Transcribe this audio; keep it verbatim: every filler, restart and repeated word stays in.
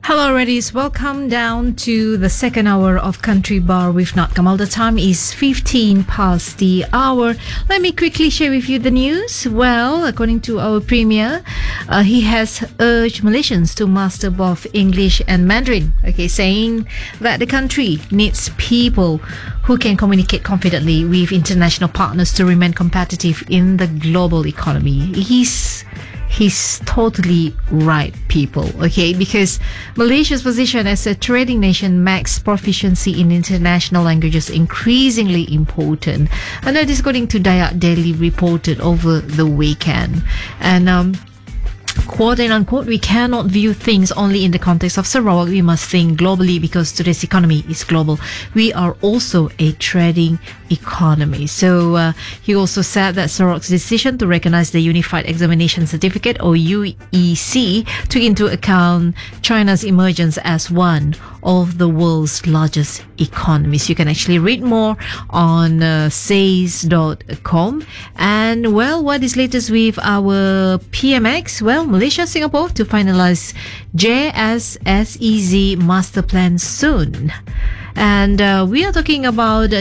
Hello, Reddies. Welcome down to the second hour of Country Bar with Nat Kamal. The time is fifteen past the hour. Let me quickly share with you the news. Well, according to our Premier, uh, he has urged Malaysians to master both English and Mandarin. Okay, saying that the country needs people who can communicate confidently with international partners to remain competitive in the global economy. He's He's totally right, people, okay? Because Malaysia's position as a trading nation makes proficiency in international languages increasingly important. And that is according to Dayak Daily reported over the weekend. And, um, quote and unquote, we cannot view things only in the context of Sarawak. We must think globally because today's economy is global. We are also a trading economy. So uh, he also said that Sarawak's decision to recognize the Unified Examination Certificate, or U E C, took into account China's emergence as one of the world's largest economies. You can actually read more on uh, says dot com. And well, what is latest with our P M X? Well, Malaysia, Singapore to finalize J S S E Z master plan soon. And uh, we are talking about